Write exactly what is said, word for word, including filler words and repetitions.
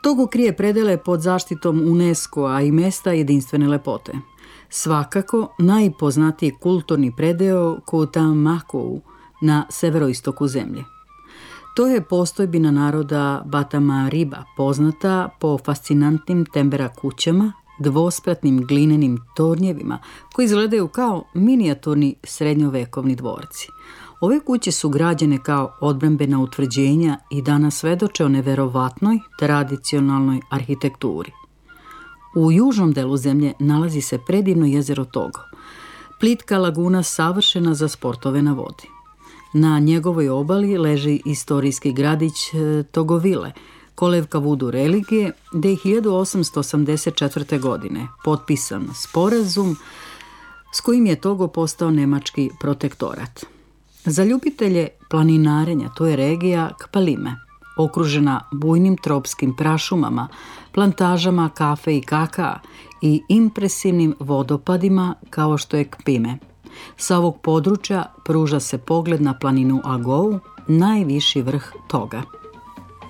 Togo krije predele pod zaštitom UNESCO-a i mesta jedinstvene lepote. Svakako najpoznatiji kulturni predeo Kutamakou na severoistoku zemlje. To je postojbina naroda Batamariba, poznata po fascinantnim Tembera kućama, dvospratnim glinenim tornjevima koji izgledaju kao minijaturni srednjovekovni dvorci. Ove kuće su građene kao odbrambena utvrđenja i danas svedoče o neverovatnoj tradicionalnoj arhitekturi. U južnom delu zemlje nalazi se predivno jezero Togo, plitka laguna savršena za sportove na vodi. Na njegovoj obali leži istorijski gradić Togovile, kolevka vudu religije, gde je hiljadu osamsto osamdeset četvrte. godine potpisan sporazum s kojim je Togo postao nemački protektorat. Za ljubitelje planinarenja to je regija Kpalime, okružena bujnim tropskim prašumama, plantažama kafe i kakaa i impresivnim vodopadima kao što je Kpime. Sa ovog područja pruža se pogled na planinu Agou, najviši vrh Toga.